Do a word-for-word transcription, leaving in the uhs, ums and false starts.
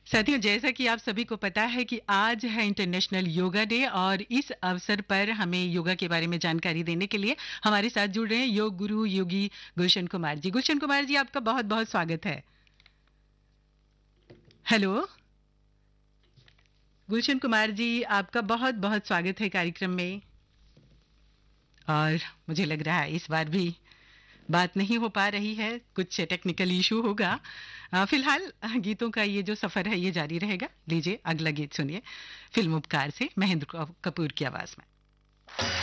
साथियों, जैसा कि आप सभी को पता है कि आज है इंटरनेशनल योगा डे और इस अवसर पर हमें योगा के बारे में जानकारी देने के लिए हमारे साथ जुड़ रहे हैं योग गुरु योगी गुलशन कुमार जी। गुलशन कुमार जी, आपका बहुत बहुत स्वागत है। हेलो गुलशन कुमार जी, आपका बहुत बहुत स्वागत है कार्यक्रम में। और मुझे लग रहा है इस बार भी बात नहीं हो पा रही है, कुछ टेक्निकल इशू होगा। अ, फिलहाल गीतों का ये जो सफर है ये जारी रहेगा। लीजिए अगला गीत सुनिए फिल्म उपकार से, महेंद्र कपूर की आवाज में।